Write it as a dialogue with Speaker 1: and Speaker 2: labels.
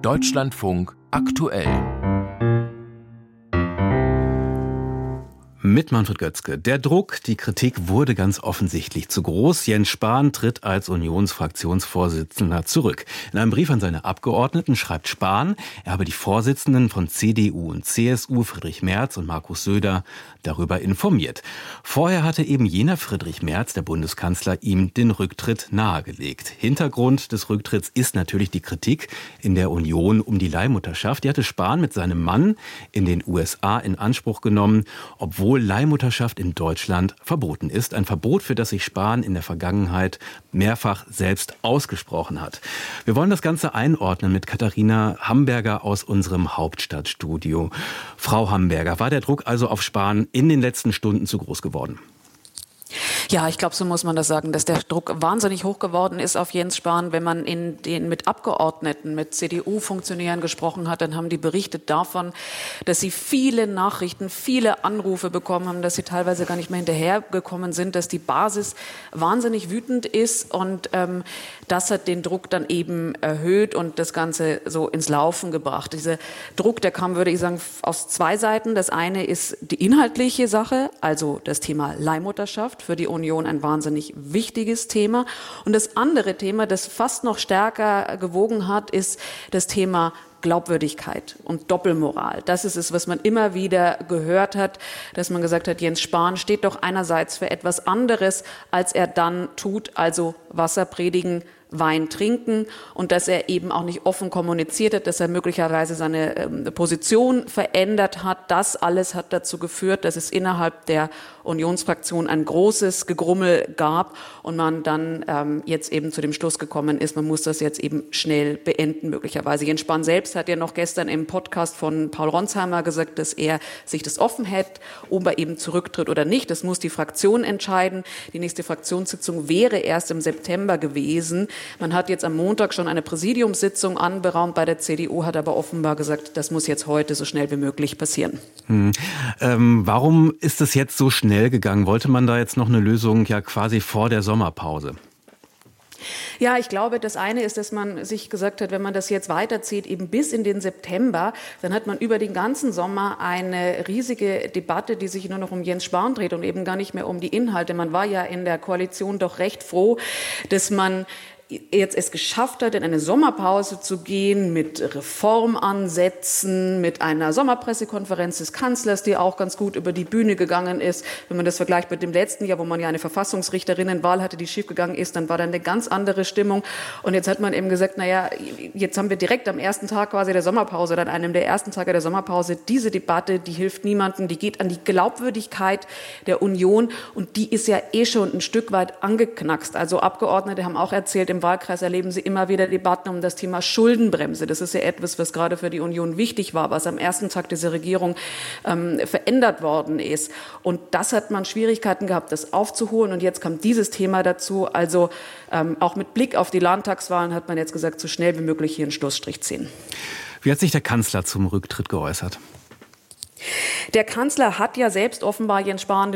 Speaker 1: Deutschlandfunk aktuell.
Speaker 2: Mit Manfred Götzke. Der Druck, die Kritik wurde ganz offensichtlich zu groß. Jens Spahn tritt als Unionsfraktionsvorsitzender zurück. In einem Brief an seine Abgeordneten schreibt Spahn, er habe die Vorsitzenden von CDU und CSU, Friedrich Merz und Markus Söder, darüber informiert. Vorher hatte eben jener Friedrich Merz, der Bundeskanzler, ihm den Rücktritt nahegelegt. Hintergrund des Rücktritts ist natürlich die Kritik in der Union um die Leihmutterschaft. Die hatte Spahn mit seinem Mann in den USA in Anspruch genommen, obwohl Leihmutterschaft in Deutschland verboten ist. Ein Verbot, für das sich Spahn in der Vergangenheit mehrfach selbst ausgesprochen hat. Wir wollen das Ganze einordnen mit Katharina Hamberger aus unserem Hauptstadtstudio. Frau Hamberger, war der Druck also auf Spahn in den letzten Stunden zu groß geworden?
Speaker 3: Ja, ich glaube, so muss man das sagen, dass der Druck wahnsinnig hoch geworden ist auf Jens Spahn. Wenn man mit Abgeordneten, mit CDU-Funktionären gesprochen hat, dann haben die berichtet davon, dass sie viele Nachrichten, viele Anrufe bekommen haben, dass sie teilweise gar nicht mehr hinterhergekommen sind, dass die Basis wahnsinnig wütend ist und das hat den Druck dann eben erhöht und das Ganze so ins Laufen gebracht. Dieser Druck, der kam, würde ich sagen, aus zwei Seiten. Das eine ist die inhaltliche Sache, also das Thema Leihmutterschaft, für die Union ein wahnsinnig wichtiges Thema. Und das andere Thema, das fast noch stärker gewogen hat, ist das Thema Glaubwürdigkeit und Doppelmoral. Das ist es, was man immer wieder gehört hat, dass man gesagt hat, Jens Spahn steht doch einerseits für etwas anderes, als er dann tut, also Wasser predigen, Wein trinken und dass er eben auch nicht offen kommuniziert hat, dass er möglicherweise seine Position verändert hat. Das alles hat dazu geführt, dass es innerhalb der Unionsfraktion ein großes Gegrummel gab und man dann jetzt eben zu dem Schluss gekommen ist, man muss das jetzt eben schnell beenden möglicherweise. Jens Spahn selbst hat ja noch gestern im Podcast von Paul Ronsheimer gesagt, dass er sich das offen hält, ob er eben zurücktritt oder nicht. Das muss die Fraktion entscheiden. Die nächste Fraktionssitzung wäre erst im September gewesen. Man hat jetzt am Montag schon eine Präsidiumssitzung anberaumt bei der CDU, hat aber offenbar gesagt, das muss jetzt heute so schnell wie möglich passieren.
Speaker 2: Warum ist es jetzt so schnell gegangen? Wollte man da jetzt noch eine Lösung ja quasi vor der Sommerpause?
Speaker 3: Ja, ich glaube, das eine ist, dass man sich gesagt hat, wenn man das jetzt weiterzieht, eben bis in den September, dann hat man über den ganzen Sommer eine riesige Debatte, die sich nur noch um Jens Spahn dreht und eben gar nicht mehr um die Inhalte. Man war ja in der Koalition doch recht froh, dass man jetzt es geschafft hat, in eine Sommerpause zu gehen mit Reformansätzen, mit einer Sommerpressekonferenz des Kanzlers, die auch ganz gut über die Bühne gegangen ist. Wenn man das vergleicht mit dem letzten Jahr, wo man ja eine Verfassungsrichterinnenwahl hatte, die schiefgegangen ist, dann war da eine ganz andere Stimmung. Und jetzt hat man eben gesagt, naja, jetzt haben wir direkt am ersten Tag quasi der Sommerpause, dann einem der ersten Tage der Sommerpause, diese Debatte, die hilft niemandem, die geht an die Glaubwürdigkeit der Union und die ist ja schon ein Stück weit angeknackst. Also Abgeordnete haben auch erzählt, im Wahlkreis erleben sie immer wieder Debatten um das Thema Schuldenbremse. Das ist ja etwas, was gerade für die Union wichtig war, was am ersten Tag dieser Regierung verändert worden ist. Und das hat man Schwierigkeiten gehabt, das aufzuholen. Und jetzt kommt dieses Thema dazu. Also auch mit Blick auf die Landtagswahlen hat man jetzt gesagt, so schnell wie möglich hier einen Schlussstrich ziehen.
Speaker 2: Wie hat sich der Kanzler zum Rücktritt geäußert?
Speaker 3: Der Kanzler hat ja selbst offenbar Jens Spahn